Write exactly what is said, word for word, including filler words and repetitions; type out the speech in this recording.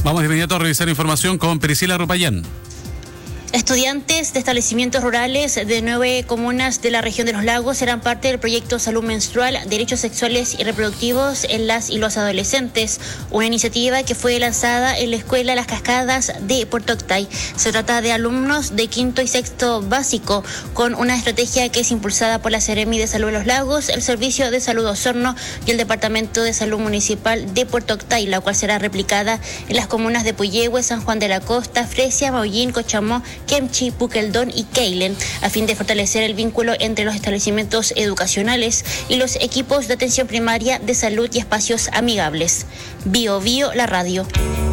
Vamos de inmediato a revisar información con Priscila Rupayán. Estudiantes de establecimientos rurales de nueve comunas de la región de los lagos serán parte del proyecto Salud Menstrual, Derechos Sexuales y Reproductivos en las y los Adolescentes, una iniciativa que fue lanzada en la Escuela Las Cascadas de Puerto Octay. Se trata de alumnos de quinto y sexto básico, con una estrategia que es impulsada por la Seremi de Salud de los Lagos, el Servicio de Salud Osorno y el Departamento de Salud Municipal de Puerto Octay, la cual será replicada en las comunas de Puyehue, San Juan de la Costa, Fresia, Maullín, Cochamó, Kemchi, Pukeldón y Keilen, a fin de fortalecer el vínculo entre los establecimientos educacionales y los equipos de atención primaria de salud y espacios amigables. Bio Bio, la radio.